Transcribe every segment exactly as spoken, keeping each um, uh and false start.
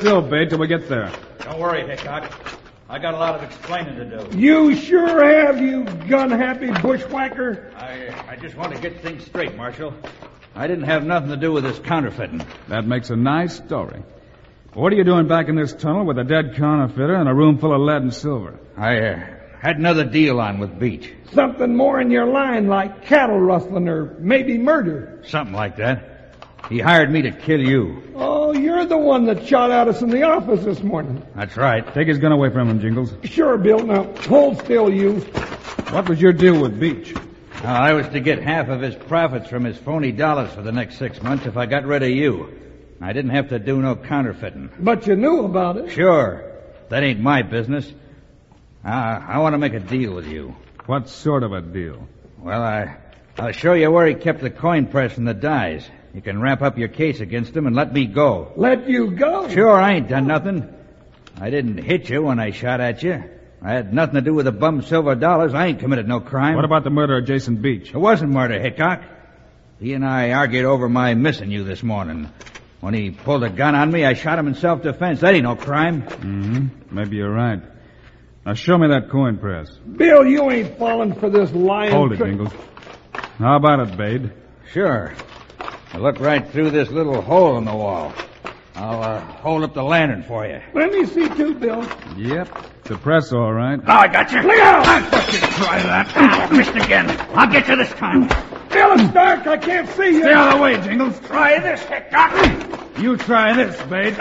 still, Bate, till we get there. Don't worry, Hickok. I got a lot of explaining to do. You sure have, you gun-happy bushwhacker. I, I just want to get things straight, Marshal. I didn't have nothing to do with this counterfeiting. That makes a nice story. What are you doing back in this tunnel with a dead counterfeiter and a room full of lead and silver? I uh, had another deal on with Beach. Something more in your line, like cattle rustling or maybe murder. Something like that. He hired me to kill you. Oh, you're the one that shot at us in the office this morning. That's right. Take his gun away from him, Jingles. Sure, Bill. Now, hold still, you. What was your deal with Beach? Now, I was to get half of his profits from his phony dollars for the next six months if I got rid of you. I didn't have to do no counterfeiting. But you knew about it. Sure. That ain't my business. Uh, I want to make a deal with you. What sort of a deal? Well, I, I'll show you where he kept the coin press and the dies. You can wrap up your case against him and let me go. Let you go? Sure, I ain't done nothing. I didn't hit you when I shot at you. I had nothing to do with the bum silver dollars. I ain't committed no crime. What about the murder of Jason Beach? It wasn't murder, Hickok. He and I argued over my missing you this morning. When he pulled a gun on me, I shot him in self-defense. That ain't no crime. Mm-hmm. Maybe you're right. Now show me that coin press. Bill, you ain't falling for this lying Hold it, trick. Jingles. How about it, Bade? Sure. I look right through this little hole in the wall. I'll uh, hold up the lantern for you. Let me see, too, Bill. Yep. The press, all right. Oh, I got you. Look out! I thought you'd try that. Ah, missed again. I'll get you this time. Bill, it's dark. I can't see you. Stay out of the way, Jingles. Try this, Hickok. You try this, Bade.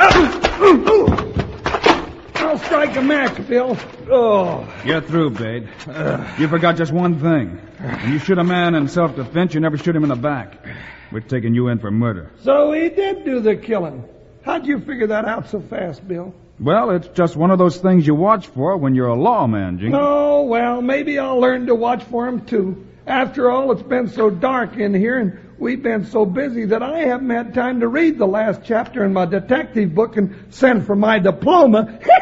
I'll strike a match, Bill. Oh. Get through, Bade. You forgot just one thing. When you shoot a man in self-defense, you never shoot him in the back. We're taking you in for murder. So he did do the killing. How'd you figure that out so fast, Bill? Well, it's just one of those things you watch for when you're a lawman, Jingles. Oh, well, maybe I'll learn to watch for him, too. After all, it's been so dark in here, and we've been so busy that I haven't had time to read the last chapter in my detective book and send for my diploma.